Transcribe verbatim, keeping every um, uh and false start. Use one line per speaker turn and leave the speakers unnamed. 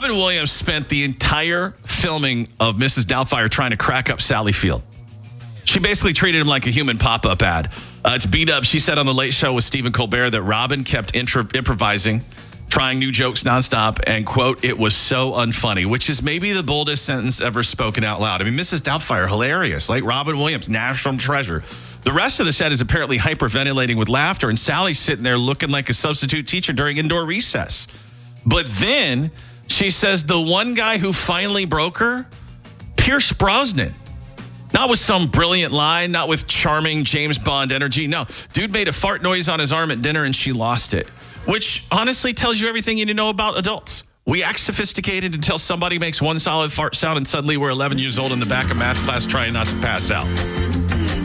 Robin Williams spent the entire filming of Missus Doubtfire trying to crack up Sally Field. She basically treated him like a human pop-up ad. Uh, it's beat up. She said on The Late Show with Stephen Colbert that Robin kept intro- improvising, trying new jokes nonstop, and, quote, it was so unfunny, which is maybe the boldest sentence ever spoken out loud. I mean, Missus Doubtfire, hilarious. Like Robin Williams, national treasure. The rest of the set is apparently hyperventilating with laughter, and Sally's sitting there looking like a substitute teacher during indoor recess. But then she says the one guy who finally broke her, Pierce Brosnan. Not with some brilliant line, not with charming James Bond energy. No, dude made a fart noise on his arm at dinner and she lost it, which honestly tells you everything you need to know about adults. We act sophisticated until somebody makes one solid fart sound and suddenly we're eleven years old in the back of math class trying not to pass out.